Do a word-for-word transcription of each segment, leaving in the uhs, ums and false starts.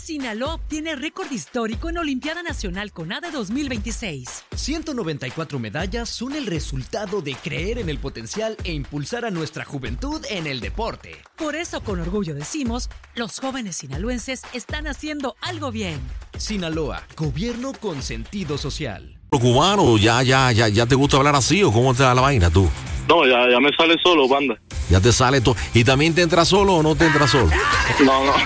Sinaloa obtiene récord histórico en Olimpiada Nacional CONADE dos mil veintiséis. ciento noventa y cuatro medallas son el resultado de creer en el potencial e impulsar a nuestra juventud en el deporte. Por eso, con orgullo decimos, los jóvenes sinaloenses están haciendo algo bien. Sinaloa, gobierno con sentido social. Cubano, ya, ya, ya, ya te gusta hablar así, ¿o cómo te da la vaina tú? No, ya, ya me sale solo, banda. Ya te sale todo. ¿Y también te entra solo o no te entra solo? No, no.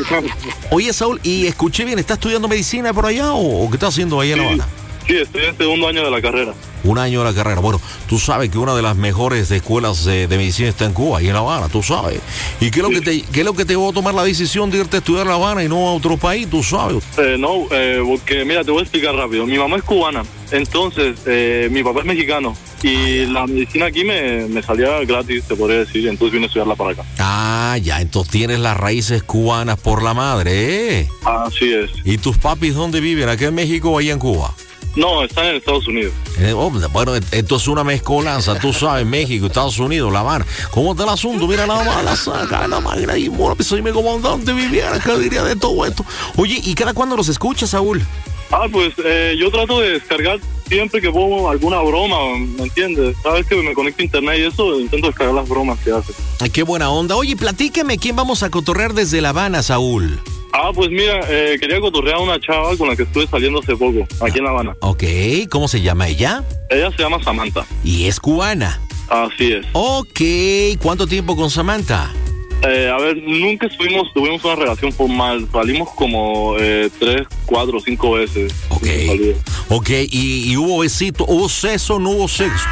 Oye, Saúl, y escuché bien, ¿estás estudiando medicina por allá o, o qué estás haciendo ahí en La Habana? Sí, estoy en segundo año de la carrera. Un año de la carrera. Bueno, tú sabes que una de las mejores escuelas de, de medicina está en Cuba, ahí en La Habana, tú sabes. ¿Y qué es lo que te, qué es lo que te va a tomar la decisión de irte a estudiar a La Habana y no a otro país, tú sabes? Eh, no, eh, porque mira, te voy a explicar rápido. Mi mamá es cubana, entonces eh, mi papá es mexicano y la medicina aquí me, me salía gratis, se podría decir, entonces vine a estudiarla para acá. Ah, ya, entonces tienes las raíces cubanas por la madre, ¿eh? Así es. ¿Y tus papis dónde viven? ¿Aquí en México o allá en Cuba? No, están en Estados Unidos. Eh, oh, bueno, esto es una mezcolanza, tú sabes, México, Estados Unidos, La Habana. ¿Cómo está el asunto? Mira nada más, la saca, la máquina y bueno, pues soy mi comandante Viviana, ¿qué diría de todo esto? Oye, ¿y cada cuándo los escuchas, Saúl? Ah, pues eh, yo trato de descargar siempre que pongo alguna broma, ¿me entiendes? Sabes que me conecto a internet y eso, intento descargar las bromas que hacen. Ay, qué buena onda. Oye, platícame, ¿quién vamos a cotorrear desde La Habana, Saúl? Ah, pues mira, eh, quería cotorrear a una chava con la que estuve saliendo hace poco, aquí en La Habana. Ok, ¿cómo se llama ella? Ella se llama Samantha. Y es cubana. Así es. Ok, ¿cuánto tiempo con Samantha? Eh, a ver, nunca estuvimos, tuvimos una relación formal, salimos como eh, tres, cuatro, cinco veces. Ok, ok, y, y hubo besito, hubo sexo, no hubo sexo.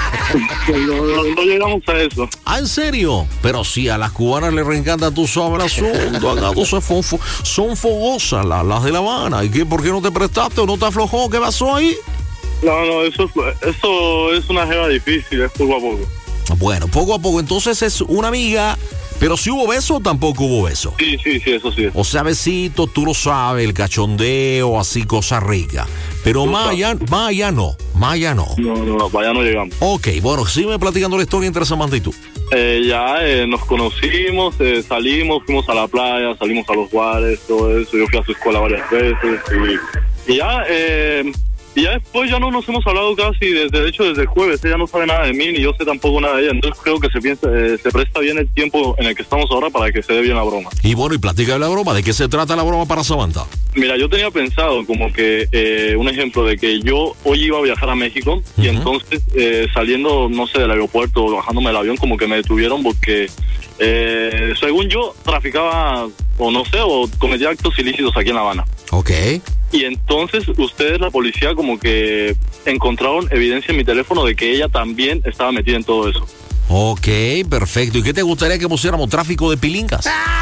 No, no, no llegamos a eso. Ah, ¿en serio? Pero sí, a las cubanas les reencanta tu abrazo, acá tú se fo- fo- son fogosas las, las de La Habana. ¿Y qué? ¿Por qué no te prestaste o no te aflojó? ¿Qué pasó ahí? No, no, eso, es- eso es una jeva difícil, es poco a poco. Bueno, poco a poco, entonces es una amiga. Pero si hubo beso o tampoco hubo beso. Sí, sí, sí, eso sí. O sea, besito, tú lo sabes, el cachondeo, así, cosa rica. Pero Tú más sabes. allá, más allá no, más allá no. No, no, no, para allá no llegamos. Ok, bueno, sígueme platicando la historia entre Samantha y tú. Eh, ya eh, nos conocimos, eh, salimos, fuimos a la playa, salimos a los bares, todo eso. Yo fui a su escuela varias veces y, y ya, eh, y ya después ya no nos hemos hablado casi, desde, de hecho desde el jueves. Ella no sabe nada de mí ni yo sé tampoco nada de ella. Entonces creo que se piensa, eh, se presta bien el tiempo en el que estamos ahora para que se dé bien la broma. Y bueno, y platica de la broma, ¿de qué se trata la broma para Samantha? Mira, yo tenía pensado como que eh, un ejemplo de que yo hoy iba a viajar a México y Ujú. entonces eh, saliendo, no sé, del aeropuerto o bajándome del avión, como que me detuvieron porque eh, según yo traficaba o no sé, o cometía actos ilícitos aquí en La Habana. Ok. Y entonces ustedes, la policía, como que encontraron evidencia en mi teléfono de que ella también estaba metida en todo eso. Ok, perfecto. ¿Y qué te gustaría que pusiéramos? ¿Tráfico de pilingas?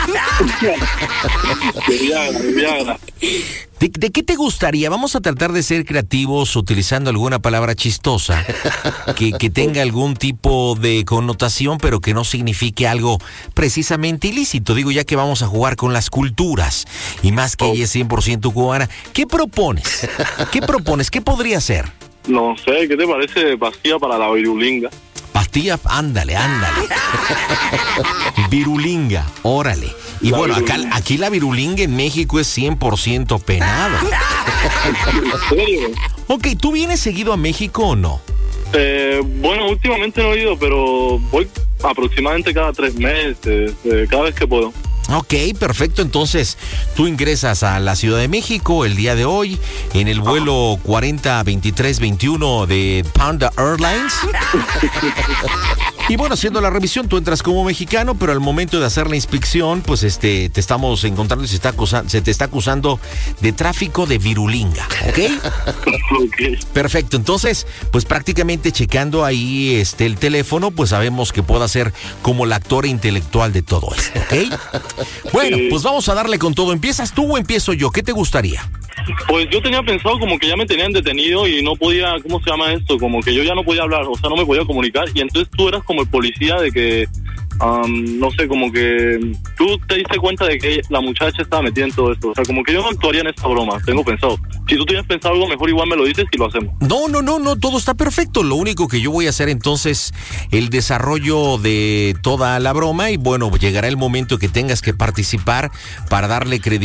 De Viagra, de Viagra. ¿De, de qué te gustaría? Vamos a tratar de ser creativos utilizando alguna palabra chistosa que, que tenga algún tipo de connotación, pero que no signifique algo precisamente ilícito. Digo, ya que vamos a jugar con las culturas y más que ella es cien por ciento cubana, ¿qué propones? ¿Qué propones? ¿Qué podría ser? No sé, ¿qué te parece pastilla para la virulinga? Pastilla, ándale, ándale. Virulinga, órale. Y La bueno, acá, virulinga. aquí la virulinga en México es cien por ciento penado. ¿En serio? Ok, ¿tú vienes seguido a México o no? Eh, bueno, últimamente no he ido, pero voy aproximadamente cada tres meses, eh, cada vez que puedo. Ok, perfecto. Entonces, tú ingresas a la Ciudad de México el día de hoy en el vuelo cuarenta veintitrés veintiuno de Panda Airlines. Y bueno, haciendo la revisión, tú entras como mexicano, pero al momento de hacer la inspección, pues este, te estamos encontrando y se, está acusa- se te está acusando de tráfico de virulinga, ¿ok? Ok. Perfecto, entonces, pues prácticamente checando ahí este, el teléfono, pues sabemos que pueda ser como la actora intelectual de todo esto, ¿ok? Bueno, Sí. pues vamos a darle con todo. ¿Empiezas tú o empiezo yo? ¿Qué te gustaría? Pues yo tenía pensado como que ya me tenían detenido y no podía, ¿cómo se llama esto? Como que yo ya no podía hablar, o sea, no me podía comunicar. Y entonces tú eras como el policía de que, um, no sé, como que tú te diste cuenta de que la muchacha estaba metida en todo esto. O sea, como que yo no actuaría en esta broma, tengo pensado. Si tú tienes pensado algo mejor, igual me lo dices y lo hacemos. No, no, no, no, todo está perfecto. Lo único que yo voy a hacer entonces, el desarrollo de toda la broma y bueno, llegará el momento que tengas que participar para darle credibilidad